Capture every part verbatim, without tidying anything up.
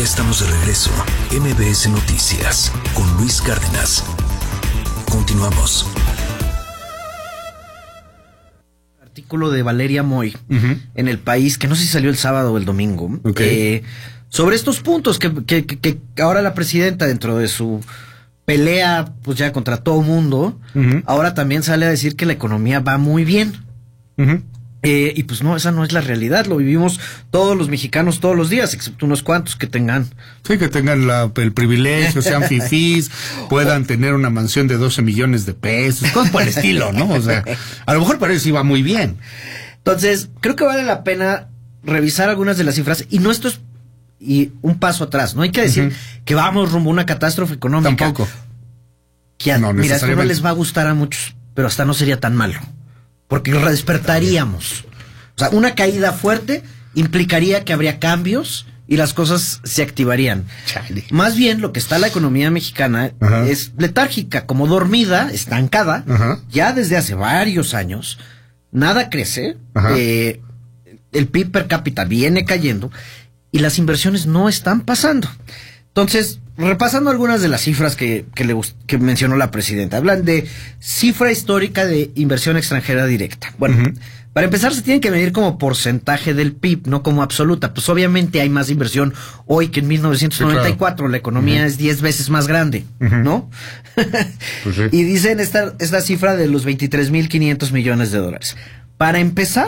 Ya estamos de regreso. M B S Noticias con Luis Cárdenas. Continuamos. Artículo de Valeria Moy uh-huh. en El País, que no sé si salió el sábado o el domingo, okay. eh, sobre estos puntos que, que, que, que ahora la presidenta, dentro de su pelea pues ya contra todo mundo, uh-huh. ahora también sale a decir que la economía va muy bien. Uh-huh. Eh, y pues no, esa no es la realidad, lo vivimos todos los mexicanos todos los días, excepto unos cuantos que tengan. Sí, que tengan la, el privilegio, sean fifís, puedan tener una mansión de doce millones de pesos, cosas por el estilo, ¿no? O sea, a lo mejor para ellos sí va muy bien. Entonces, creo que vale la pena revisar algunas de las cifras, y no esto es y un paso atrás, no hay que decir uh-huh. que vamos rumbo a una catástrofe económica. Tampoco. Que a, no, mira, esto no les va a gustar a muchos, pero hasta no sería tan malo. Porque despertaríamos. O sea, una caída fuerte implicaría que habría cambios y las cosas se activarían. Chale. Más bien, lo que está la economía mexicana uh-huh. es letárgica, como dormida, estancada, uh-huh. ya desde hace varios años. Nada crece, uh-huh. eh, el P I B per cápita viene cayendo y las inversiones no están pasando. Entonces, repasando algunas de las cifras que, que, le, que mencionó la presidenta, hablan de cifra histórica de inversión extranjera directa. Bueno, uh-huh. para empezar se tienen que medir como porcentaje del P I B, no como absoluta. Pues obviamente hay más inversión hoy que en mil novecientos noventa y cuatro, sí, claro. La economía uh-huh. es diez veces más grande, uh-huh. ¿no? Pues sí. Y dicen esta, esta cifra de los veintitrés mil quinientos millones de dólares. Para empezar,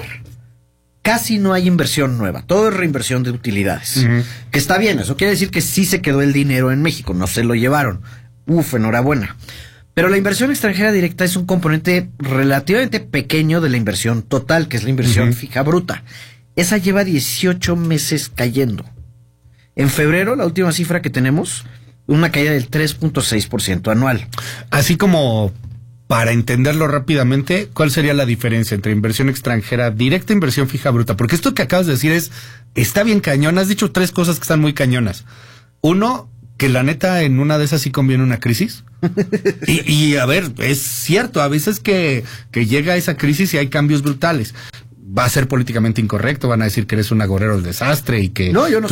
casi no hay inversión nueva, todo es reinversión de utilidades, uh-huh. que está bien, eso quiere decir que sí se quedó el dinero en México, no se lo llevaron, uf, enhorabuena. Pero la inversión extranjera directa es un componente relativamente pequeño de la inversión total, que es la inversión uh-huh. fija bruta. Esa lleva dieciocho meses cayendo. En febrero, la última cifra que tenemos, una caída del tres punto seis por ciento anual. Así como, para entenderlo rápidamente, ¿cuál sería la diferencia entre inversión extranjera directa e inversión fija bruta? Porque esto que acabas de decir es, está bien cañón, has dicho tres cosas que están muy cañonas. Uno, que la neta en una de esas sí conviene una crisis. y, y a ver, es cierto, a veces que, que llega esa crisis y hay cambios brutales. Va a ser políticamente incorrecto, van a decir que eres un agorero del desastre y que... No, yo no